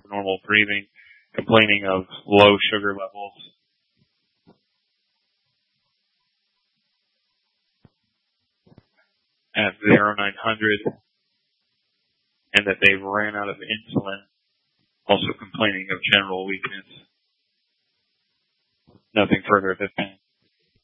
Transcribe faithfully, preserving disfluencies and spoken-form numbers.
normal breathing, complaining of low sugar levels. At zero nine hundred, and that they ran out of insulin, also complaining of general weakness. Nothing further at this time.